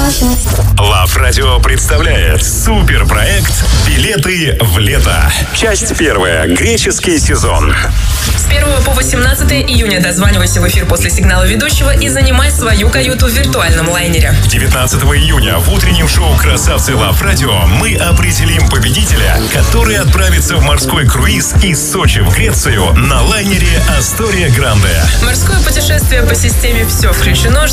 Лав Радио представляет суперпроект «Билеты в лето». Часть первая. Греческий сезон. С 1 по 18 июня дозванивайся в эфир после сигнала ведущего и занимай свою каюту в виртуальном лайнере. 19 июня в утреннем шоу «Красавцы Лав Радио» мы определим победителя, который отправится в морской круиз из Сочи в Грецию на лайнере «Астория Гранде». Морское путешествие по системе «Все включено»